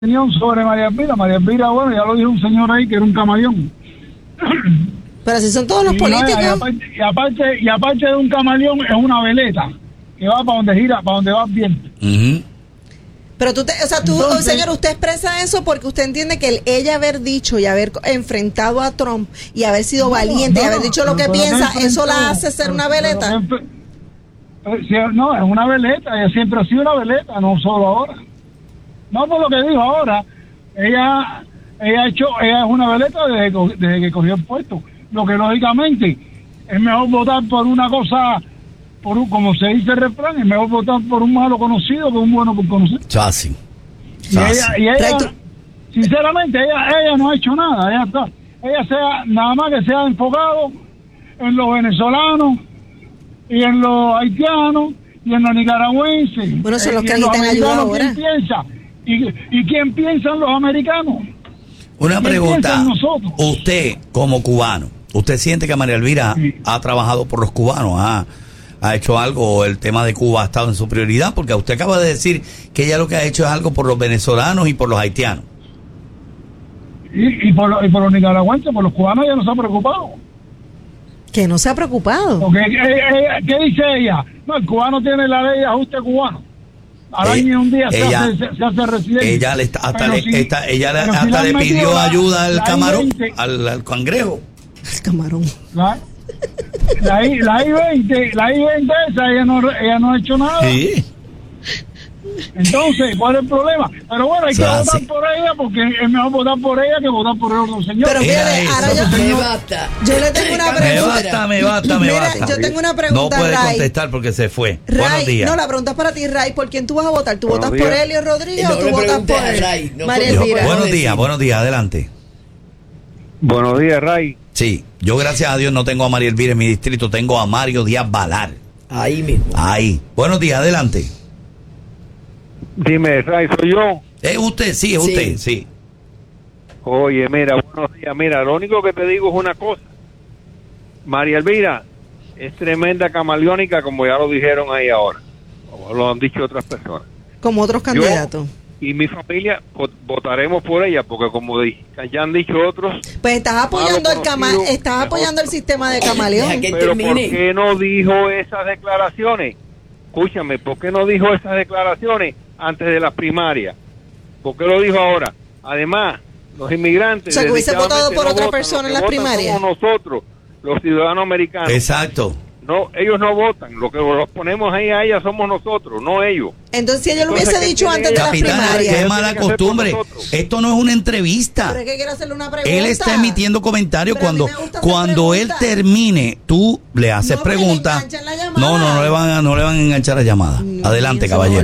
opinión sobre María Elvira. María Elvira, bueno, ya lo dijo un señor ahí que era un camaleón. Pero así son todos los políticos. Y aparte de un camaleón, es una veleta que va para donde gira, para donde va el viento. Pero entonces, señor, usted expresa eso porque usted entiende que ella haber dicho y haber enfrentado a Trump y haber sido valiente y haber dicho lo que piensa, eso la hace ser una veleta. No, es una veleta, ella siempre ha sido una veleta, no solo ahora. No por lo que dijo ahora, ella es una veleta desde que cogió el puesto. Lo que lógicamente es mejor votar por una cosa, como se dice el refrán, es mejor votar por un malo conocido que un bueno por conocer. Fácil. Y ella sinceramente, ella no ha hecho nada. Ella nada más que se ha enfocado en los venezolanos y en los haitianos y en los nicaragüenses. Bueno, son los que necesitan ayuda ahora. ¿Quién piensa? ¿Y quién piensan los americanos? Una pregunta. Usted, como cubano, ¿usted siente que María Elvira ha trabajado por los cubanos? ¿Ha hecho algo? ¿El tema de Cuba ha estado en su prioridad? Porque usted acaba de decir que ella lo que ha hecho es algo por los venezolanos y por los haitianos. Y por los nicaragüenses, por los cubanos ella no se ha preocupado. Que no se ha preocupado. Porque, ¿qué dice ella? No, el cubano tiene la ley de ajuste cubano. Al año un día se hace residente. Ella hasta le pidió ayuda al camarón, al cangrejo. El camarón. La I-20 esa, ella no ha hecho nada. Sí. Entonces, ¿cuál es el problema? Pero bueno, hay que votar por ella porque es mejor votar por ella que votar por el otro señor. Pero fíjate, ahora yo le tengo una pregunta. Me basta. Yo tengo una pregunta, no puede Ray. contestar porque se fue. Ray, buenos días. No, la pregunta es para ti, Ray. ¿Por quién tú vas a votar? ¿Tú votas por Elio Rodríguez o tú votas por María Elvira? Buenos días, adelante. Buenos días, Ray. Sí, yo gracias a Dios no tengo a María Elvira en mi distrito, tengo a Mario Díaz Balar. Ahí mismo. Ahí. Buenos días, adelante. Dime, Ray, ¿soy yo? ¿Es usted? Sí, es usted, sí. Oye, mira, buenos días. Mira, lo único que te digo es una cosa. María Elvira es tremenda camaleónica, como ya lo dijeron ahí ahora. Como lo han dicho otras personas. Como otros candidatos. Y mi familia votaremos por ella, porque como ya han dicho otros... Pues estás apoyando el sistema de camaleón. Pero ¿por qué no dijo esas declaraciones? Escúchame, ¿por qué no dijo esas declaraciones antes de las primarias? ¿Por qué lo dijo ahora? Además, los inmigrantes... O sea, que hubiese votado por otra persona en las primarias. Somos nosotros, los ciudadanos americanos. Exacto. No, ellos no votan. Lo que los ponemos ahí a ella somos nosotros, no ellos. Entonces, si ella lo hubiese dicho antes de las primarias. Qué mala costumbre. Esto no es una entrevista. Pero es que quiero hacerle una pregunta. Él está emitiendo comentarios. Cuando él termine, tú le haces preguntas. No le van a enganchar la llamada. Adelante, caballero.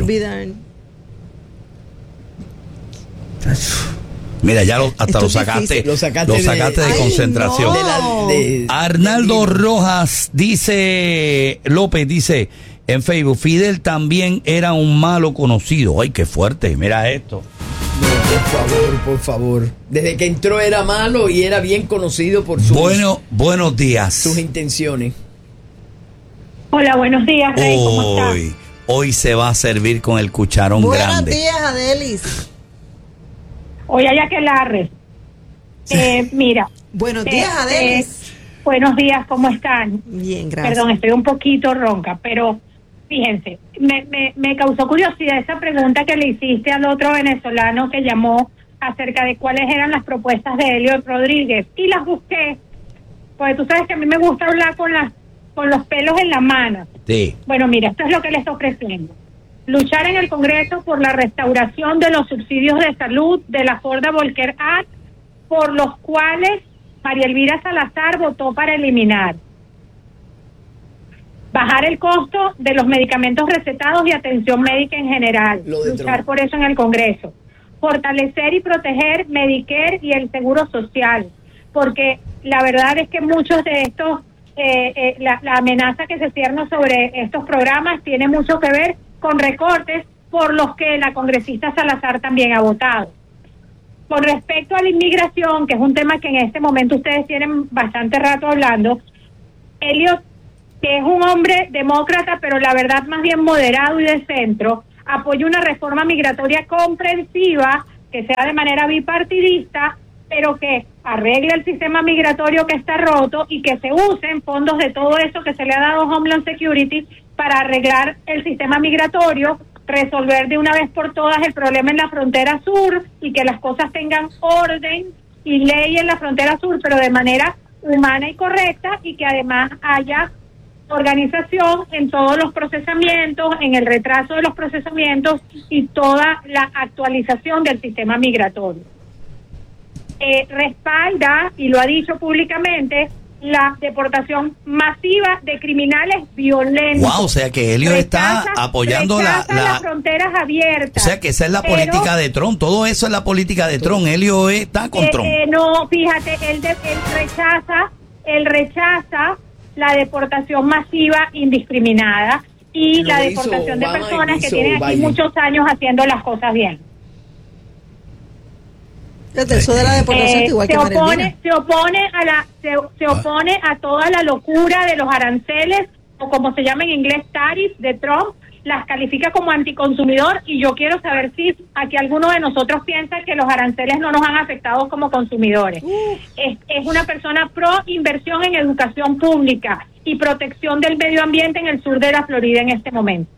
Mira, ya lo sacaste de concentración. Arnaldo Rojas López dice en Facebook, Fidel también era un malo conocido. Ay, qué fuerte, mira esto. No, por favor. Desde que entró era malo y era bien conocido por buenos días. Sus intenciones. Hola, buenos días, Rey, ¿cómo estás? Hoy se va a servir con el cucharón grande. Buenos días, Adelis. Oye, ya que larre. Mira. Buenos días, Adelis. Buenos días, ¿cómo están? Bien, gracias. Perdón, estoy un poquito ronca, pero fíjense, me causó curiosidad esa pregunta que le hiciste al otro venezolano que llamó acerca de cuáles eran las propuestas de Elio Rodríguez. Y las busqué, porque tú sabes que a mí me gusta hablar con los pelos en la mano. Sí. Bueno, mira, esto es lo que le está ofreciendo. Luchar en el Congreso por la restauración de los subsidios de salud de la Affordable Care Act, por los cuales María Elvira Salazar votó para eliminar. Bajar el costo de los medicamentos recetados y atención médica en general. Luchar por eso en el Congreso. Fortalecer y proteger Medicare y el Seguro Social. Porque la verdad es que muchos de estos, la amenaza que se cierne sobre estos programas tiene mucho que ver con recortes por los que la congresista Salazar también ha votado. Con respecto a la inmigración, que es un tema que en este momento ustedes tienen bastante rato hablando, Elliot, que es un hombre demócrata, pero la verdad más bien moderado y de centro, apoya una reforma migratoria comprensiva que sea de manera bipartidista, pero que arregle el sistema migratorio que está roto y que se usen fondos de todo eso que se le ha dado a Homeland Security para arreglar el sistema migratorio, resolver de una vez por todas el problema en la frontera sur y que las cosas tengan orden y ley en la frontera sur, pero de manera humana y correcta, y que además haya organización en todos los procesamientos, en el retraso de los procesamientos y toda la actualización del sistema migratorio. Respalda, y lo ha dicho públicamente, la deportación masiva de criminales violentos. Wow, o sea que Helio está apoyando las fronteras abiertas. O sea que esa es la política de Trump, todo eso es la política de Trump. Helio está con Trump. No, fíjate, él rechaza la deportación masiva indiscriminada y la deportación de personas que tienen aquí muchos años haciendo las cosas bien. Eso de la deportación igual se opone a toda la locura de los aranceles, o como se llama en inglés, tariffs de Trump, las califica como anticonsumidor, y yo quiero saber si aquí alguno de nosotros piensa que los aranceles no nos han afectado como consumidores. Es una persona pro inversión en educación pública y protección del medio ambiente en el sur de la Florida en este momento.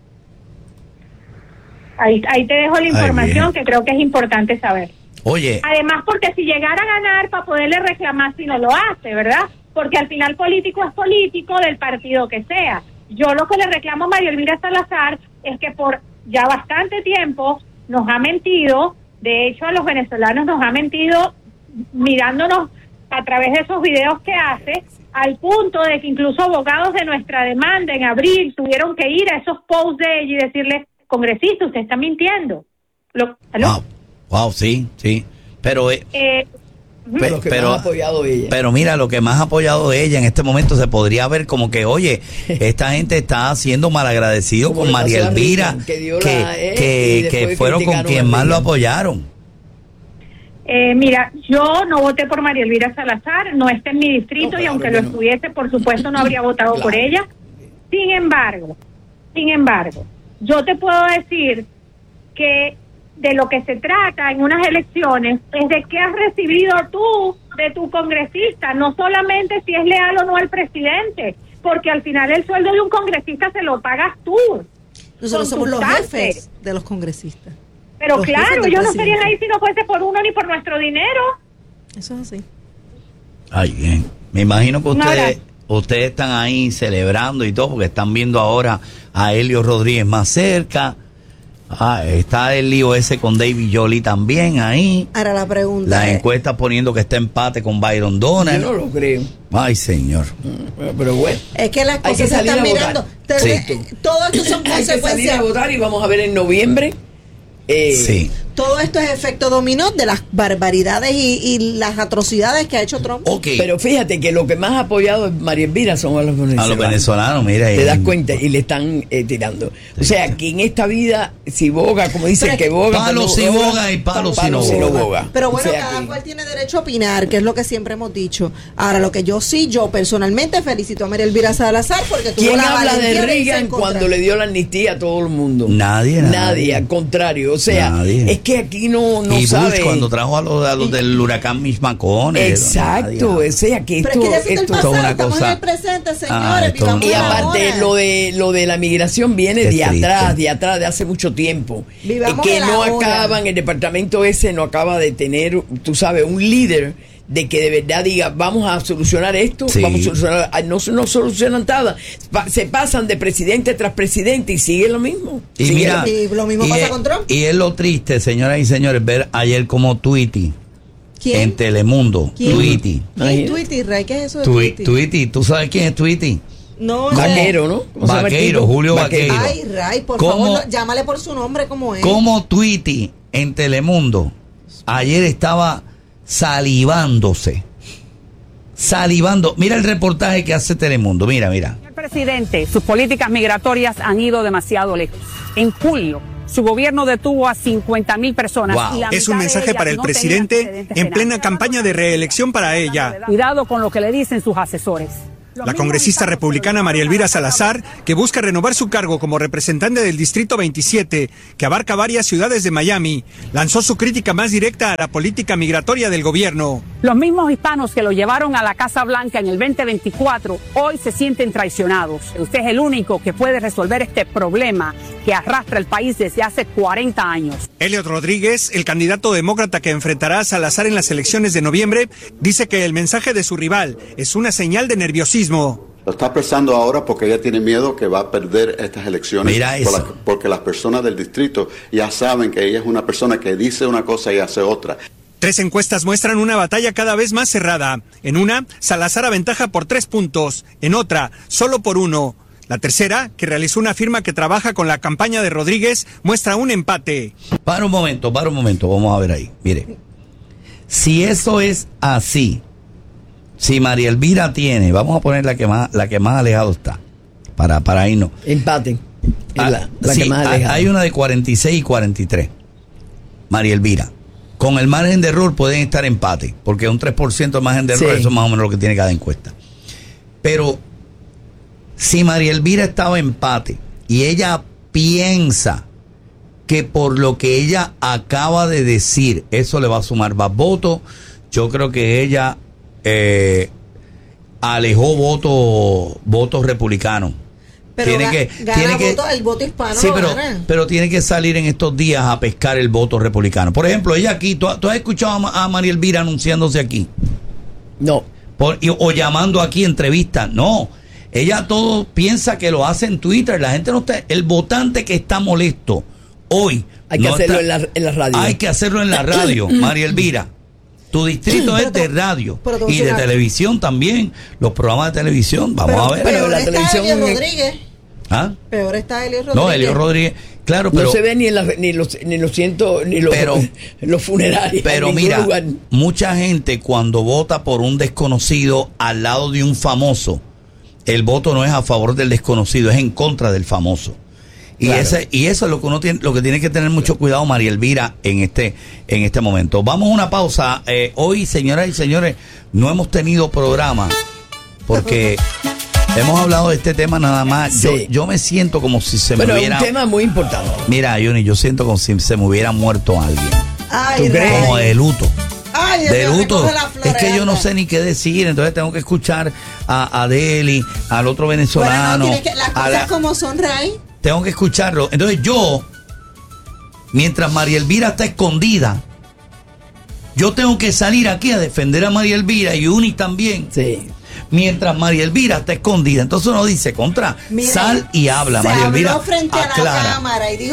Ahí te dejo la información que creo que es importante saber. Oye. Además, porque si llegara a ganar, para poderle reclamar si no lo hace, ¿verdad? Porque al final político es político del partido que sea. Yo lo que le reclamo a María Elvira Salazar es que por ya bastante tiempo nos ha mentido, de hecho a los venezolanos nos ha mentido mirándonos a través de esos videos que hace, al punto de que incluso abogados de nuestra demanda en abril tuvieron que ir a esos posts de ella y decirle, congresista, usted está mintiendo. Wow, sí. Pero pero ha apoyado ella. Pero mira, lo que más ha apoyado ella en este momento se podría ver como que, oye, esta gente está siendo malagradecido con María Elvira, que fueron con quien más lo apoyaron. Mira, yo no voté por María Elvira Salazar, no está en mi distrito, y aunque lo estuviese, por supuesto, no habría votado por ella. Sin embargo, yo te puedo decir que de lo que se trata en unas elecciones es de qué has recibido tú de tu congresista, no solamente si es leal o no al presidente, porque al final el sueldo de un congresista se lo pagas tú. Nosotros somos los jefes de los congresistas. Pero claro, ellos no estarían ahí si no fuese por uno ni por nuestro dinero. Eso es así. Ay, bien. Me imagino que ustedes están ahí celebrando y todo, porque están viendo ahora a Helio Rodríguez más cerca. Está el lío ese con David Jolie también ahí. Ahora la pregunta las encuestas poniendo que está empate con Byron Donald. Yo no lo creo. Ay, señor. Pero bueno. Es que las cosas se están mirando. Todo esto son consecuencias. Hay que salir a votar y vamos a ver en noviembre. Sí. Todo esto es efecto dominó de las barbaridades y las atrocidades que ha hecho Trump. Okay. Pero fíjate que lo que más ha apoyado María Elvira son a los venezolanos. A los venezolanos, mira. Te das cuenta y le están tirando. O sea, que en esta vida, si boga, como dicen que boga. Palo si boga y palo si no boga. Pero bueno, cada cual tiene derecho a opinar, que es lo que siempre hemos dicho. Ahora, lo que yo personalmente felicito a María Elvira Salazar porque tuvo la valentía. ¿Quién habla de Reagan cuando le dio la amnistía a todo el mundo? Nadie, al contrario. O sea, es que aquí no y sabe. Bush cuando trajo a los del huracán Mitch McConnell. Exacto, o sea que esto es una cosa. Estamos en el presente, señores. Y aparte lo de la migración viene de atrás, de hace mucho tiempo. Que no acaban, el departamento ese no acaba de tener, tú sabes, un líder de que de verdad diga, vamos a solucionar esto, vamos a solucionar, no solucionan nada, se pasan de presidente tras presidente y sigue lo mismo. Y mira, lo mismo pasa con Trump. Y es lo triste, señoras y señores, ver ayer como Tweety en Telemundo. Tweety. ¿Quién es Tweety, Ray? ¿Qué es eso de Tweety? ¿Tú sabes quién es Tweety? No, Vaquero, ¿no? Vaquero, Julio Vaquero. Ay, Ray, por favor, llámale por su nombre como es. Como Tweety en Telemundo ayer estaba salivando. Mira el reportaje que hace Telemundo. Mira. Señor presidente, sus políticas migratorias han ido demasiado lejos. En julio, su gobierno detuvo a 50,000 personas. Wow. Es un mensaje para el presidente en plena campaña de reelección para ella. Cuidado con lo que le dicen sus asesores. La congresista republicana María Elvira Salazar, que busca renovar su cargo como representante del Distrito 27, que abarca varias ciudades de Miami, lanzó su crítica más directa a la política migratoria del gobierno. Los mismos hispanos que lo llevaron a la Casa Blanca en el 2024 hoy se sienten traicionados. Usted es el único que puede resolver este problema que arrastra el país desde hace 40 años. Elliot Rodríguez, el candidato demócrata que enfrentará a Salazar en las elecciones de noviembre, dice que el mensaje de su rival es una señal de nerviosismo. Lo está expresando ahora porque ella tiene miedo que va a perder estas elecciones. Porque las personas del distrito ya saben que ella es una persona que dice una cosa y hace otra. 3 encuestas muestran una batalla cada vez más cerrada. En una, Salazar aventaja por 3 puntos. En otra, solo por 1. La tercera, que realizó una firma que trabaja con la campaña de Rodríguez, muestra un empate. Para un momento, vamos a ver ahí. Mire, si eso es así, si María Elvira tiene, vamos a poner la que más alejado está, para irnos. Empate. Sí, que más alejado. Hay una de 46 y 43. María Elvira. Con el margen de error pueden estar empate, porque un 3% de margen de error, eso es más o menos lo que tiene cada encuesta. Pero si María Elvira estaba empate y ella piensa que por lo que ella acaba de decir, eso le va a sumar más votos, yo creo que ella alejó votos republicanos. Pero el voto hispano. Sí, pero tiene que salir en estos días a pescar el voto republicano. Por ejemplo, ella aquí, ¿tú has escuchado a María Elvira anunciándose aquí? No. O llamando aquí entrevistas. No. Ella todo piensa que lo hace en Twitter. La gente no está. El votante que está molesto hoy. Hay que hacerlo en la radio. Hay que hacerlo en la radio, María Elvira. Tu distrito es de radio y de televisión también. Los programas de televisión, vamos a ver. Pero la televisión. Rodríguez. ¿Ah? Peor está Elliot Rodríguez. No, Elliot Rodríguez, claro, pero no se ve ni los funerarios. Pero mira, mucha gente cuando vota por un desconocido al lado de un famoso, el voto no es a favor del desconocido, es en contra del famoso. Claro. Y eso es lo que tiene que tener mucho cuidado María Elvira en este momento. Vamos a una pausa. Hoy, señoras y señores, no hemos tenido programa porque hemos hablado de este tema nada más. Sí. Yo me siento como si se me hubiera... es un tema muy importante. Mira, Johnny, yo siento como si se me hubiera muerto alguien. Ay, ¿tú crees? Como de luto. Ay, de luto. Es que yo no sé ni qué decir, entonces tengo que escuchar a Deli, al otro venezolano. Bueno, no, las cosas como son, Ray. Tengo que escucarlo. Entonces yo, mientras María Elvira está escondida, yo tengo que salir aquí a defender a María Elvira y Uni también. Sí. Mientras María Elvira está escondida. Entonces uno dice, sal y habla. María Elvira frente a la cámara y dijo